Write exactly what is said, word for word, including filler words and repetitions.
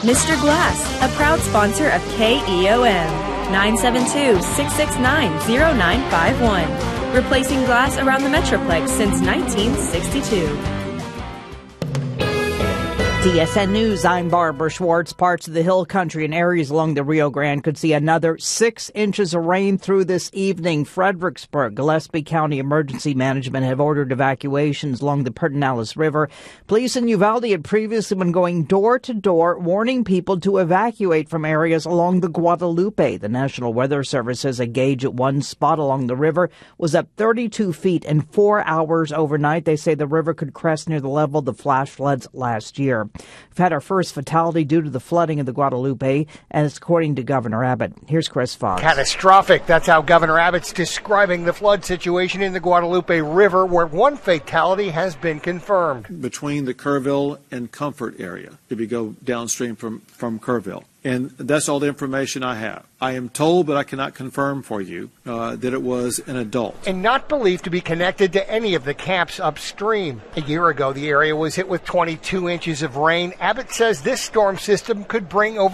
Mister Glass, a proud sponsor of K E O M, nine seven two, six six nine, zero nine five one. Replacing glass around the Metroplex since nineteen sixty-two. T S N News, I'm Barbara Schwartz. Parts of the hill country and areas along the Rio Grande could see another six inches of rain through this evening. Fredericksburg, Gillespie County Emergency Management have ordered evacuations along the Pedernales River. Police in Uvalde had previously been going door to door, warning people to evacuate from areas along the Guadalupe. The National Weather Service says a gauge at one spot along the river was up thirty-two feet in four hours overnight. They say the river could crest near the level of the flash floods last year. We've had our first fatality due to the flooding of the Guadalupe, and it's according to Governor Abbott. Here's Chris Fox. Catastrophic. That's how Governor Abbott's describing the flood situation in the Guadalupe River, where one fatality has been confirmed. Between the Kerrville and Comfort area, if you go downstream from, from Kerrville. And that's all the information I have. I am told, but I cannot confirm for you, uh, that it was an adult. And not believed to be connected to any of the camps upstream. A year ago, the area was hit with twenty-two inches of rain. Abbott says this storm system could bring over